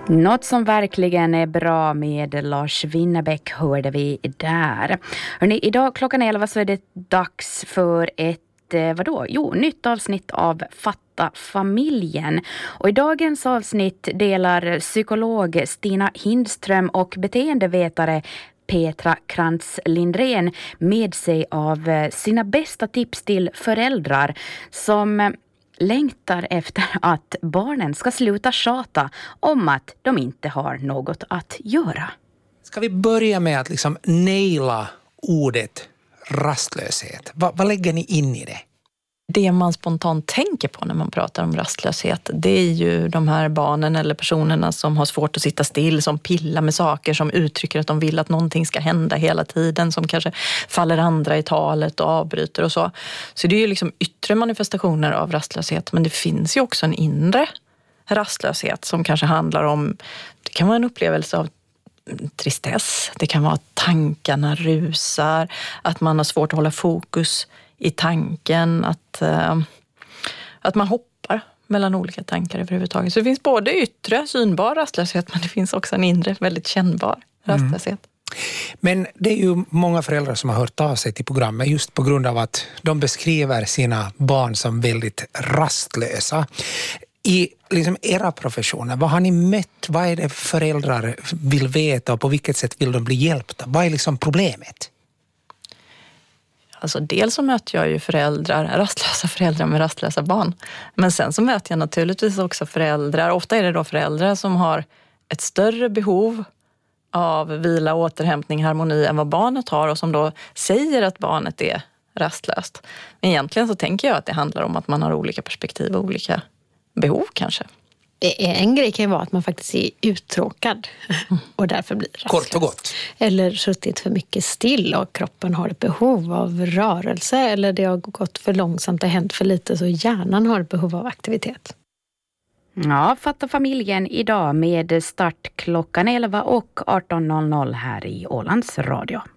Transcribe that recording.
Något som verkligen är bra med Lars Winnerbäck hörde vi där. Hörrni, idag klockan 11 så är det dags för ett nytt avsnitt av Fatta familjen. Och i dagens avsnitt delar psykolog Stina Hindström och beteendevetare Petra Krantz Lindgren med sig av sina bästa tips till föräldrar som längtar efter att barnen ska sluta tjata om att de inte har något att göra. Ska vi börja med att liksom naila ordet rastlöshet? Vad lägger ni in i det? Det man spontant tänker på när man pratar om rastlöshet, det är ju de här barnen eller personerna som har svårt att sitta still, som pillar med saker, som uttrycker att de vill att någonting ska hända hela tiden, som kanske faller andra i talet och avbryter och så. Så det är ju liksom yttre manifestationer av rastlöshet, men det finns ju också en inre rastlöshet som kanske handlar om, det kan vara en upplevelse av tristess, det kan vara att tankarna rusar, att man har svårt att hålla fokus i tanken, att man hoppar mellan olika tankar överhuvudtaget. Så det finns både yttre, synbar rastlöshet, men det finns också en inre, väldigt kännbar rastlöshet. Men det är ju många föräldrar som har hört av sig till programmet just på grund av att de beskriver sina barn som väldigt rastlösa. I liksom era professioner, vad har ni mött? Vad är det föräldrar vill veta och på vilket sätt vill de bli hjälpta? Vad är liksom problemet? Alltså dels så möter jag ju rastlösa föräldrar med rastlösa barn. Men sen så möter jag naturligtvis också föräldrar. Ofta är det då föräldrar som har ett större behov av vila, återhämtning, harmoni än vad barnet har. Och som då säger att barnet är rastlöst. Men egentligen så tänker jag att det handlar om att man har olika perspektiv och olika behov kanske. En grej kan ju vara att man faktiskt är uttråkad och därför blir rastlös. Kort och gott. Eller suttit för mycket still och kroppen har ett behov av rörelse. Eller det har gått för långsamt och hänt för lite så hjärnan har ett behov av aktivitet. Ja, Fatta familjen idag med start klockan 11 och 18.00 här i Ålands Radio.